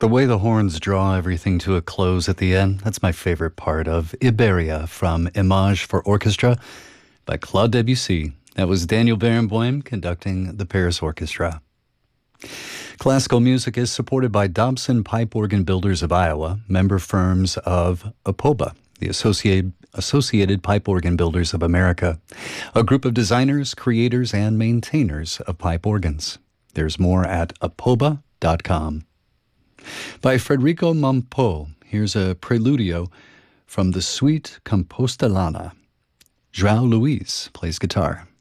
The way the horns draw everything to a close at the end, that's my favorite part of Iberia from Image for Orchestra by Claude Debussy. That was Daniel Barenboim conducting the Paris Orchestra. Classical music is supported by Dobson Pipe Organ Builders of Iowa, member firms of APOBA, the Associated Pipe Organ Builders of America, a group of designers, creators, and maintainers of pipe organs. There's more at apoba.com. By Federico Mompo, here's a preludio from the Suite Compostelana. João Luiz plays guitar.